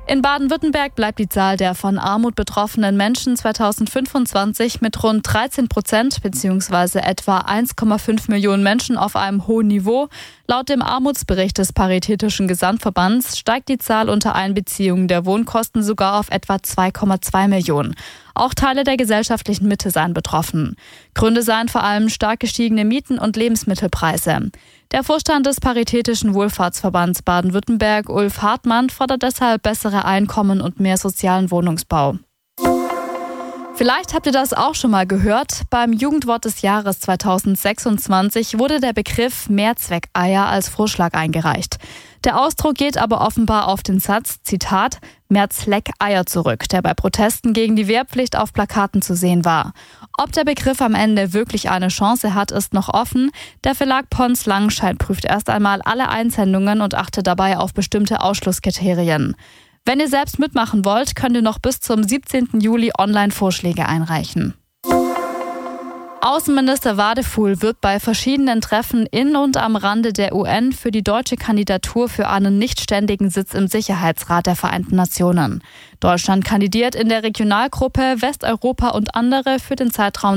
In Baden-Württemberg bleibt die Zahl der von Armut betroffenen Menschen 2025 mit rund 13% bzw. etwa 1,5 Millionen Menschen auf einem hohen Niveau. Laut dem Armutsbericht des Paritätischen Gesamtverbands steigt die Zahl unter Einbeziehung der Wohnkosten sogar auf etwa 2,2 Millionen. Auch Teile der gesellschaftlichen Mitte seien betroffen. Gründe seien vor allem stark gestiegene Mieten und Lebensmittelpreise. Der Vorstand des Paritätischen Wohlfahrtsverbands Baden-Württemberg, Ulf Hartmann, fordert deshalb bessere Einkommen und mehr sozialen Wohnungsbau. Vielleicht habt ihr das auch schon mal gehört. Beim Jugendwort des Jahres 2026 wurde der Begriff Mehrzweckeier als Vorschlag eingereicht. Der Ausdruck geht aber offenbar auf den Satz, Zitat, Mehrzweckeier zurück, der bei Protesten gegen die Wehrpflicht auf Plakaten zu sehen war. Ob der Begriff am Ende wirklich eine Chance hat, ist noch offen. Der Verlag Pons Langenscheidt prüft erst einmal alle Einsendungen und achtet dabei auf bestimmte Ausschlusskriterien. Wenn ihr selbst mitmachen wollt, könnt ihr noch bis zum 17. Juli Online-Vorschläge einreichen. Außenminister Wadefuhl wirbt bei verschiedenen Treffen in und am Rande der UN für die deutsche Kandidatur für einen nichtständigen Sitz im Sicherheitsrat der Vereinten Nationen. Deutschland kandidiert in der Regionalgruppe Westeuropa und andere für den Zeitraum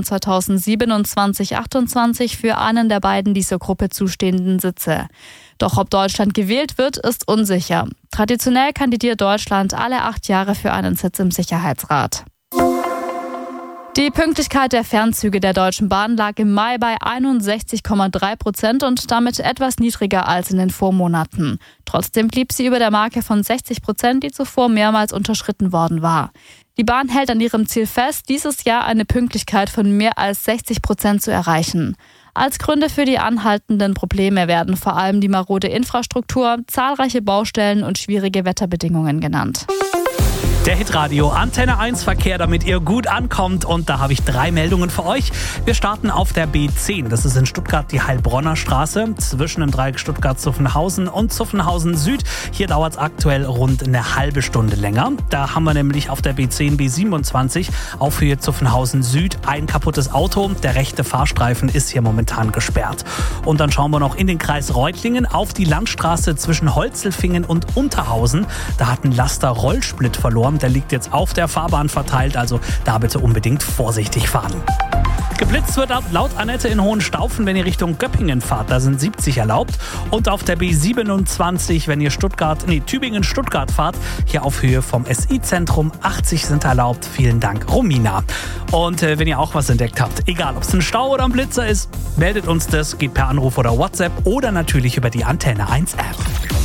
2027-28 für einen der beiden dieser Gruppe zustehenden Sitze. Doch ob Deutschland gewählt wird, ist unsicher. Traditionell kandidiert Deutschland alle 8 Jahre für einen Sitz im Sicherheitsrat. Die Pünktlichkeit der Fernzüge der Deutschen Bahn lag im Mai bei 61,3% und damit etwas niedriger als in den Vormonaten. Trotzdem blieb sie über der Marke von 60%, die zuvor mehrmals unterschritten worden war. Die Bahn hält an ihrem Ziel fest, dieses Jahr eine Pünktlichkeit von mehr als 60% zu erreichen. Als Gründe für die anhaltenden Probleme werden vor allem die marode Infrastruktur, zahlreiche Baustellen und schwierige Wetterbedingungen genannt. Der Hitradio Antenne 1 Verkehr, damit ihr gut ankommt. Und da habe ich 3 Meldungen für euch. Wir starten auf der B10. Das ist in Stuttgart die Heilbronner Straße zwischen dem Dreieck Stuttgart-Zuffenhausen und Zuffenhausen Süd. Hier dauert es aktuell rund eine halbe Stunde länger. Da haben wir nämlich auf der B10, B27 auf Höhe Zuffenhausen Süd ein kaputtes Auto. Der rechte Fahrstreifen ist hier momentan gesperrt. Und dann schauen wir noch in den Kreis Reutlingen auf die Landstraße zwischen Holzelfingen und Unterhausen. Da hat ein Laster Rollsplit verloren. Der liegt jetzt auf der Fahrbahn verteilt, also da bitte unbedingt vorsichtig fahren. Geblitzt wird laut Annette in Hohenstaufen, wenn ihr Richtung Göppingen fahrt, da sind 70 erlaubt. Und auf der B27, wenn ihr Tübingen-Stuttgart fahrt, hier auf Höhe vom SI-Zentrum, 80 sind erlaubt. Vielen Dank, Romina. Und wenn ihr auch was entdeckt habt, egal ob es ein Stau oder ein Blitzer ist, meldet uns das, geht per Anruf oder WhatsApp oder natürlich über die Antenne 1 App.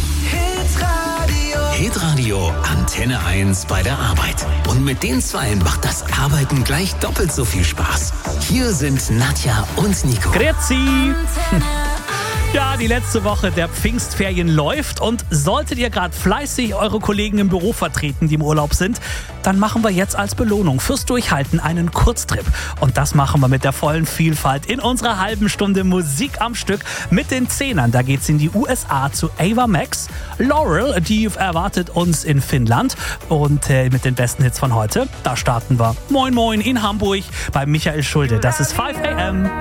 Hitradio Antenne 1 bei der Arbeit. Und mit den Zweien macht das Arbeiten gleich doppelt so viel Spaß. Hier sind Nadja und Nico. Grüezi! Ja, die letzte Woche der Pfingstferien läuft und solltet ihr gerade fleißig eure Kollegen im Büro vertreten, die im Urlaub sind, dann machen wir jetzt als Belohnung fürs Durchhalten einen Kurztrip. Und das machen wir mit der vollen Vielfalt in unserer halben Stunde Musik am Stück mit den Zehnern. Da geht's in die USA zu Ava Max, Laurel, die erwartet uns in Finnland und mit den besten Hits von heute, da starten wir Moin Moin in Hamburg bei Michael Schulde. Das ist 5 AM.